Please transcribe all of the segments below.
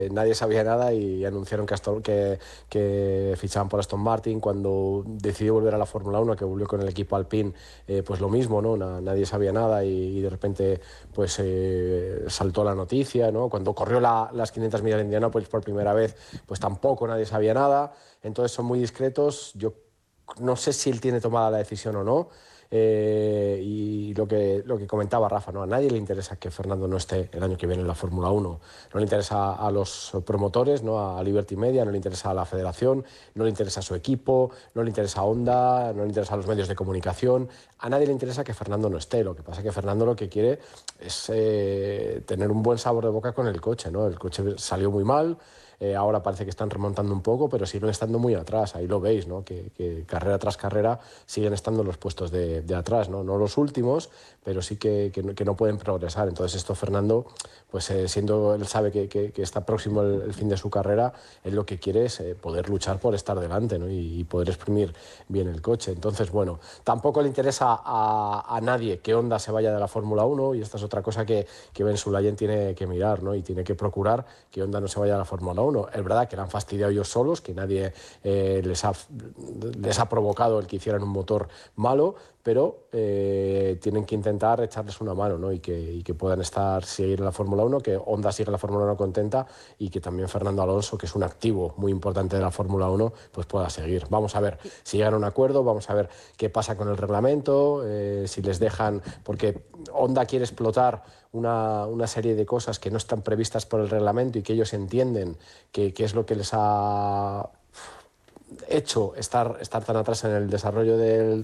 Nadie sabía nada y anunciaron que fichaban por Aston Martin. Cuando decidió volver a la Fórmula 1, que volvió con el equipo Alpine, pues lo mismo, ¿no? Nadie sabía nada y de repente pues saltó la noticia, ¿no? Cuando corrió las 500 millas de Indianápolis por primera vez, pues tampoco nadie sabía nada. Entonces son muy discretos. Yo no sé si él tiene tomada la decisión o no. Y lo que comentaba Rafa, ¿no? A nadie le interesa que Fernando no esté el año que viene en la Fórmula 1. No le interesa a los promotores, ¿no? A Liberty Media, no le interesa a la federación, no le interesa a su equipo, no le interesa a Honda, no le interesa a los medios de comunicación. A nadie le interesa que Fernando no esté. Lo que pasa es que Fernando lo que quiere es tener un buen sabor de boca con el coche, ¿no? El coche salió muy mal. Ahora parece que están remontando un poco, pero siguen estando muy atrás. Ahí lo veis, ¿no? Que carrera tras carrera siguen estando en los puestos de atrás, ¿no? No los últimos, pero sí que no pueden progresar. Entonces esto Fernando, pues siendo él sabe que está próximo el fin de su carrera, él lo que quiere es poder luchar por estar delante, ¿no? Y poder exprimir bien el coche. Entonces, bueno, tampoco le interesa a nadie que Honda se vaya de la Fórmula 1 y esta es otra cosa que Ben Sulayem tiene que mirar, ¿no? Y tiene que procurar que Honda no se vaya de la Fórmula 1. Es verdad que le han fastidiado ellos solos, que nadie les ha provocado el que hicieran un motor malo, pero tienen que intentar echarles una mano, ¿no? Y que puedan seguir en la Fórmula 1, que Honda siga en la Fórmula 1 contenta y que también Fernando Alonso, que es un activo muy importante de la Fórmula 1, pues pueda seguir. Vamos a ver si llegan a un acuerdo, vamos a ver qué pasa con el reglamento, si les dejan, porque Honda quiere explotar una serie de cosas que no están previstas por el reglamento y que ellos entienden que es lo que les ha hecho estar tan atrás en el desarrollo del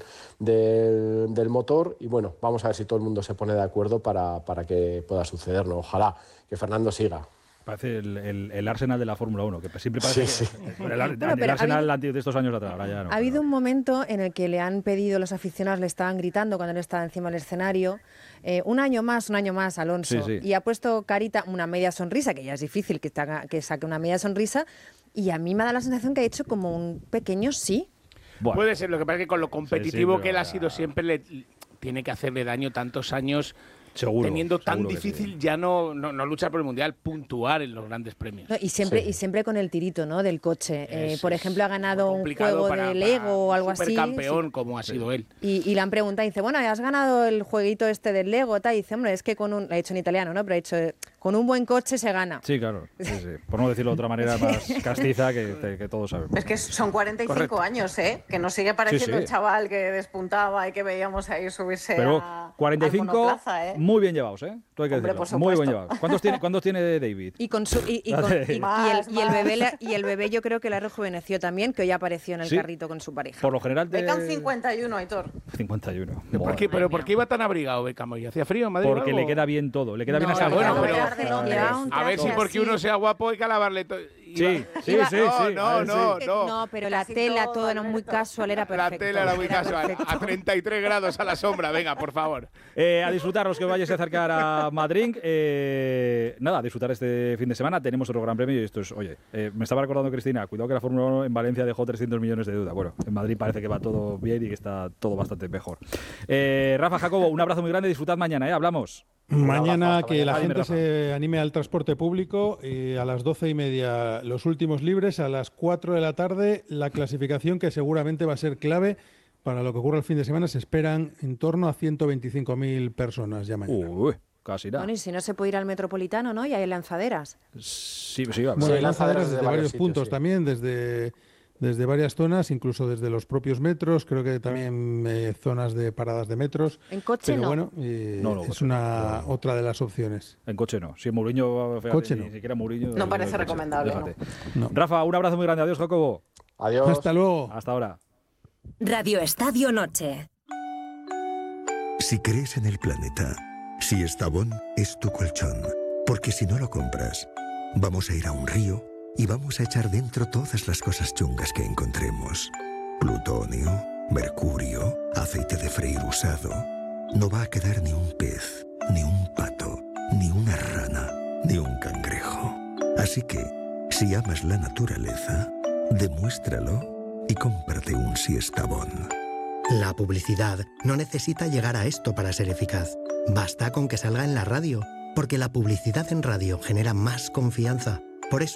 motor. Y bueno, vamos a ver si todo el mundo se pone de acuerdo para que pueda suceder, ¿no? Ojalá que Fernando siga. Parece el Arsenal de la Fórmula 1, que siempre parece sí. el Arsenal de estos años atrás. Ahora ya no, ha habido un momento en el que le han pedido, los aficionados le estaban gritando cuando él estaba encima del escenario, un año más, Alonso. Sí. Y ha puesto carita, una media sonrisa, que ya es difícil que saque una media sonrisa, y a mí me da la sensación que ha hecho como un pequeño sí. Bueno. Puede ser, lo que pasa es que con lo competitivo que él ha sido siempre le tiene que hacerle daño tantos años. Seguro, teniendo tan difícil sí. Ya no luchar por el Mundial, puntuar en los grandes premios. No, y siempre con el tirito, ¿no? Del coche. Por ejemplo, ha ganado un juego de Lego o algo así. Supercampeón, como ha sido él. Y le han preguntado, dice, bueno, has ganado el jueguito este del Lego, tal. Y dice, hombre, es que lo ha dicho en italiano, ¿no? Pero ha dicho, con un buen coche se gana. Sí, claro. Sí. Por no decirlo de otra manera más castiza que todos sabemos. Es que son 45 años, ¿eh? Que nos sigue pareciendo el chaval que despuntaba y que veíamos ahí subirse. Pero a 45, al monoplaza, ¿eh? Muy bien llevados, ¿eh? Tú hay que Hombre, decirlo. Muy bien llevados. ¿Cuántos tiene David? Y el bebé yo creo que la rejuveneció también, que hoy apareció en el carrito con su pareja. Por lo general Beckham 51, Aitor. 51. ¿Por qué iba tan abrigado Beckham hoy? ¿Hacía frío en Madrid? Porque le queda bien todo. Le queda bien hasta bueno, pero a ver si porque uno sea guapo hay que alabarle todo. Sí. No, pero la tela, todo era muy casual, era perfecto. La tela era muy casual. A 33 grados a la sombra, venga, por favor. A disfrutar los que vayáis a acercar a Madrid. A disfrutar este fin de semana. Tenemos otro gran premio y esto es, me estaba recordando Cristina, cuidado que la Fórmula 1 en Valencia dejó 300 millones de deuda. Bueno, en Madrid parece que va todo bien y que está todo bastante mejor. Rafa, Jacobo, un abrazo muy grande, disfrutad mañana, ¿hablamos? Mañana que la gente se anime al transporte público y a las 12:30 los últimos libres, a las 4 de la tarde la clasificación que seguramente va a ser clave para lo que ocurra el fin de semana. Se esperan en torno a 125.000 personas ya mañana. Casi nada. Bueno, y si no se puede ir al Metropolitano, ¿no? Y hay lanzaderas. Sí, bueno, hay lanzaderas desde varios puntos también, desde varias zonas, incluso desde los propios metros, creo que también zonas de paradas de metros. En coche pero no. Bueno, es otra de las opciones. En coche no. Si Mourinho, ni siquiera Mourinho. No parece recomendable. No. Rafa, un abrazo muy grande. Adiós, Jacobo. Adiós. Hasta luego. Hasta ahora. Radio Estadio Noche. Si crees en el planeta, si Estrabón es tu colchón, porque si no lo compras, vamos a ir a un río y vamos a echar dentro todas las cosas chungas que encontremos. Plutonio, mercurio, aceite de freír usado. No va a quedar ni un pez, ni un pato, ni una rana, ni un cangrejo. Así que, si amas la naturaleza, demuéstralo y cómprate un Siestabón. La publicidad no necesita llegar a esto para ser eficaz. Basta con que salga en la radio, porque la publicidad en radio genera más confianza. Por eso